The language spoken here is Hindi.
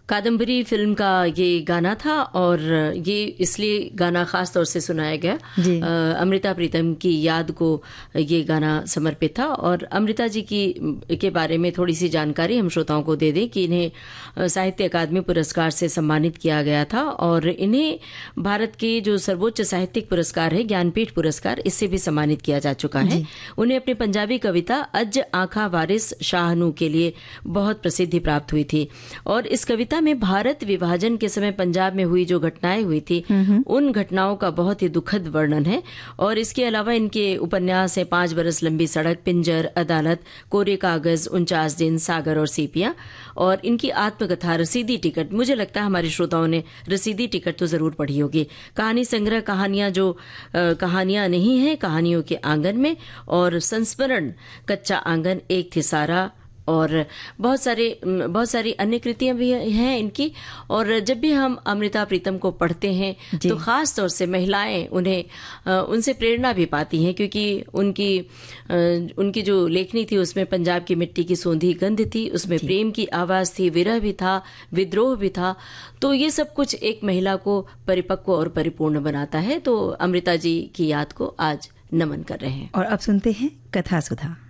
कादम्बरी फिल्म का ये गाना था और ये इसलिए गाना खास तौर से सुनाया गया। अमृता प्रीतम की याद को ये गाना समर्पित था। और अमृता जी के बारे में थोड़ी सी जानकारी हम श्रोताओं को दे दें कि इन्हें साहित्य अकादमी पुरस्कार से सम्मानित किया गया था और इन्हें भारत के जो सर्वोच्च साहित्यिक पुरस्कार है ज्ञानपीठ पुरस्कार, इससे भी सम्मानित किया जा चुका है। उन्हें अपनी पंजाबी कविता अज आखा वारिस शाहनू के लिए बहुत प्रसिद्धि प्राप्त हुई थी और इस कविता में भारत विभाजन के समय पंजाब में हुई जो घटनाएं हुई थी उन घटनाओं का बहुत ही दुखद वर्णन है। और इसके अलावा इनके उपन्यास है 5 बरस लंबी सड़क, पिंजर, अदालत, कोरे कागज, 49 दिन, सागर और सीपियां। और इनकी आत्मकथा रसीदी टिकट, मुझे लगता है हमारे श्रोताओं ने रसीदी टिकट तो जरूर पढ़ी होगी। कहानी संग्रह कहानियां जो कहानियां नहीं है कहानियों के आंगन में, और संस्मरण कच्चा आंगन, एक थी सारा, और बहुत सारी अन्य कृतियां भी हैं इनकी। और जब भी हम अमृता प्रीतम को पढ़ते हैं तो खास तौर से महिलाएं उनसे प्रेरणा भी पाती हैं, क्योंकि उनकी जो लेखनी थी उसमें पंजाब की मिट्टी की सोंधी गंध थी, उसमें प्रेम की आवाज थी, विरह भी था, विद्रोह भी था। तो ये सब कुछ एक महिला को परिपक्व और परिपूर्ण बनाता है। तो अमृता जी की याद को आज नमन कर रहे हैं। और अब सुनते हैं कथा सुधा।